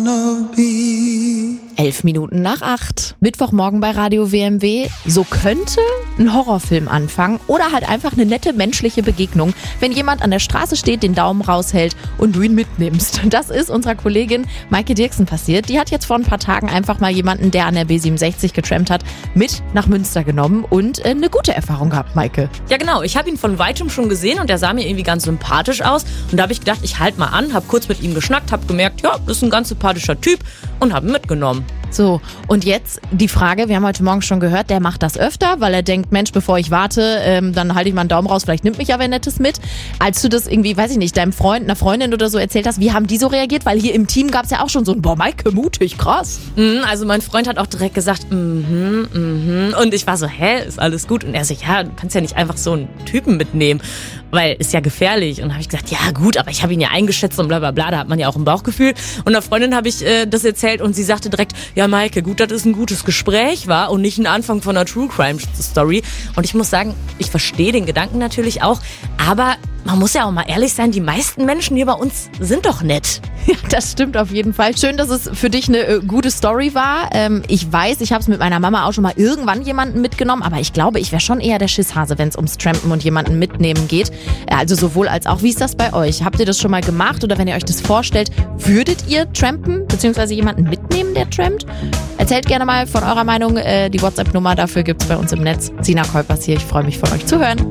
wanna be. 7:11. Mittwochmorgen bei Radio WMW. So könnte ein Horrorfilm anfangen oder halt einfach eine nette menschliche Begegnung, wenn jemand an der Straße steht, den Daumen raushält und du ihn mitnimmst. Das ist unserer Kollegin Maike Dirksen passiert. Die hat jetzt vor ein paar Tagen einfach mal jemanden, der an der B67 getrampt hat, mit nach Münster genommen und eine gute Erfahrung gehabt, Maike. Ja genau, ich habe ihn von weitem schon gesehen und der sah mir irgendwie ganz sympathisch aus. Und da habe ich gedacht, ich halte mal an, habe kurz mit ihm geschnackt, habe gemerkt, ja, das ist ein ganz sympathischer Typ und habe ihn mitgenommen. So, und jetzt die Frage, wir haben heute Morgen schon gehört, der macht das öfter, weil er denkt, Mensch, bevor ich warte, dann halte ich mal einen Daumen raus, vielleicht nimmt mich ja wer Nettes mit. Als du das irgendwie, weiß ich nicht, deinem Freund, einer Freundin oder so erzählt hast, wie haben die so reagiert? Weil hier im Team gab es ja auch schon so ein, boah, Maike, mutig, krass. Also mein Freund hat auch direkt gesagt, und ich war so, ist alles gut? Und er so, ja, du kannst ja nicht einfach so einen Typen mitnehmen, weil ist ja gefährlich. Und habe ich gesagt, ja gut, aber ich habe ihn ja eingeschätzt und bla bla bla, da hat man ja auch ein Bauchgefühl. Und einer Freundin habe ich das erzählt und sie sagte direkt, ja Maike, gut, dass es ein gutes Gespräch war und nicht ein Anfang von einer True Crime Story. Und ich muss sagen, ich verstehe den Gedanken natürlich auch, aber man muss ja auch mal ehrlich sein, die meisten Menschen hier bei uns sind doch nett. Ja, das stimmt auf jeden Fall. Schön, dass es für dich eine gute Story war. Ich weiß, ich habe es mit meiner Mama auch schon mal irgendwann jemanden mitgenommen, aber ich glaube, ich wäre schon eher der Schisshase, wenn es ums Trampen und jemanden mitnehmen geht. Also sowohl als auch. Wie ist das bei euch? Habt ihr das schon mal gemacht oder wenn ihr euch das vorstellt, würdet ihr trampen bzw. jemanden mitnehmen, der trampt? Erzählt gerne mal von eurer Meinung. Die WhatsApp-Nummer dafür gibt's bei uns im Netz. Sina Kolpers hier. Ich freue mich, von euch zu hören.